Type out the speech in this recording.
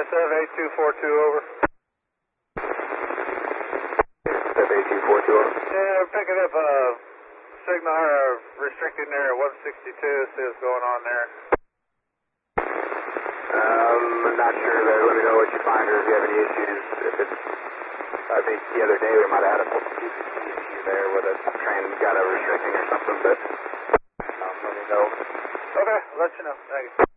78242, over. 78242, over. Yeah, I'm picking up a signal restricting there at 162. See what's going on there. I'm not sure there. Let me know what you find or if you have any issues. If it's, I think the other day we might have had a issue there with a train got a restricting or something, but let me know. Okay, I'll let you know. Thank you.